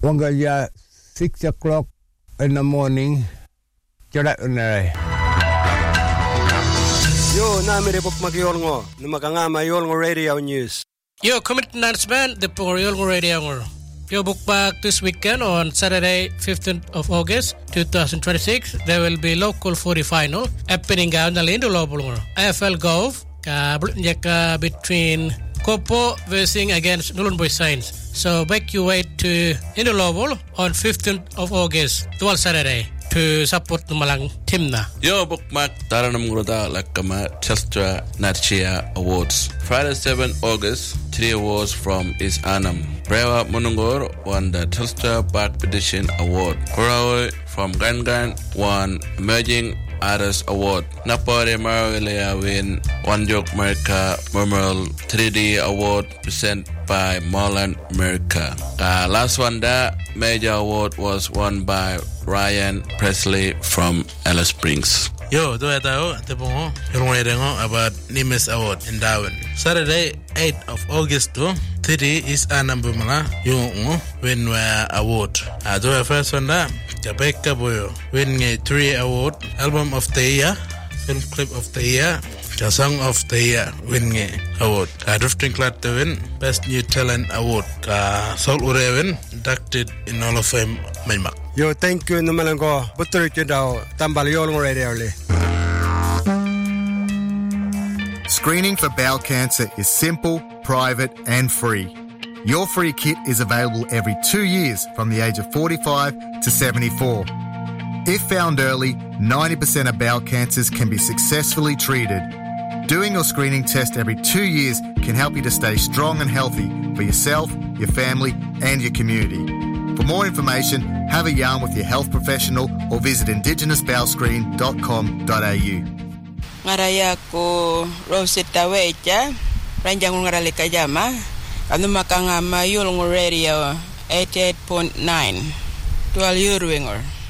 Wangaya 6 o'clock in the morning. Jarak unai. Yo, nami repop magyolngo. Numakanga mayolngo radio news. Yo, community announcement, the Yolngo Radio. Yo, book back this weekend on Saturday, 15th of August, 2026. There will be local 40 final happening out in the Lobulungo. AFL Golf, between Kopo versing against Nulun Boy Science. So make your way to Indolobol on 15th of August, 12 Saturday, to support the Malang Timna. Yo, bookmark Taranam Groda Lakama Telstra Natchia Awards. Friday 7 August, 3 awards from East Annam. Brewa Munungor won the Telstra Bard Petition Award. Korawe from Gangan won Emerging Artist Award. Napore Marawilea win One Joke America Memorial 3D Award presented by Marlon America. Last one, the major award was won by Ryan Presley from Alice Springs. Yo, do I tell the Pongo? You're waiting about Nimes Award in Darwin. Saturday, 8th of August, 30 is Anambumala. You win award. I do a first one that Jabeka Boyo win a 3 award. Album of the year, film clip of the year, the song of the year win award. Drifting Clad to win Best New Talent Award. Saul Ureven inducted in Hall of Fame Maymak. Yo, thank you Numalango. Butter Kidao, Tambal Yolngo Radio. Screening for bowel cancer is simple, private and free. Your free kit is available every 2 years from the age of 45 to 74. If found early, 90% of bowel cancers can be successfully treated. Doing your screening test every 2 years can help you to stay strong and healthy for yourself, your family and your community. For more information, have a yarn with your health professional or visit indigenousbowelscreen.com.au. Ngaraya ko Rosetta Wecha, Ranjang Ngaralika Jama, Anu Makanga Mayulngo Radio 88.9, 12 Urwingor.